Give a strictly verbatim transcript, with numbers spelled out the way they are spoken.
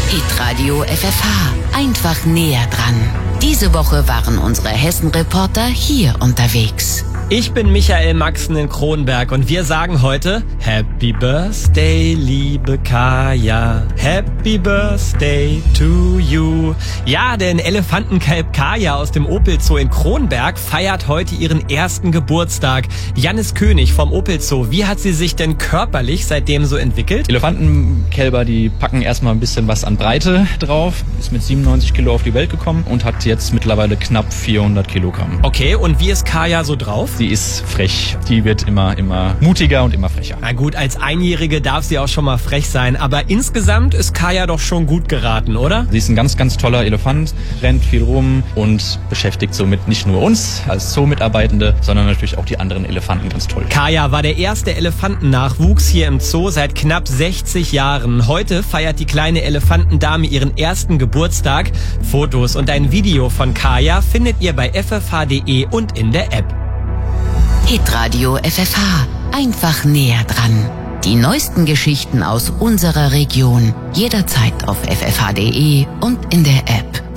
Hitradio F F H. Einfach näher dran. Diese Woche waren unsere Hessen-Reporter hier unterwegs. Ich bin Michael Maxen in Kronberg und wir sagen heute Happy Birthday, liebe Kaya. Happy Birthday to you. Ja, denn Elefantenkalb Kaya aus dem Opel Zoo in Kronberg feiert heute ihren ersten Geburtstag. Jannis König vom Opel Zoo, wie hat sie sich denn körperlich seitdem so entwickelt? Elefantenkälber, die packen erstmal ein bisschen was an Breite drauf, ist mit siebenundneunzig Kilo auf die Welt gekommen und hat jetzt mittlerweile knapp vierhundert Kilogramm. Okay, und wie ist Kaya so drauf? Sie ist frech. Die wird immer, immer mutiger und immer frecher. Na gut, als Einjährige darf sie auch schon mal frech sein, aber insgesamt ist Kaya doch schon gut geraten, oder? Sie ist ein ganz, ganz toller Elefant, rennt viel rum und beschäftigt somit nicht nur uns als Zoo-Mitarbeitende, sondern natürlich auch die anderen Elefanten ganz toll. Kaya war der erste Elefantennachwuchs hier im Zoo seit knapp sechzig Jahren. Heute feiert die kleine Elefantendame ihren ersten Geburtstag. Fotos und ein Video von Kaya findet ihr bei f f h punkt d e und in der App. Hitradio F F H. Einfach näher dran. Die neuesten Geschichten aus unserer Region. Jederzeit auf f f h punkt d e und in der App.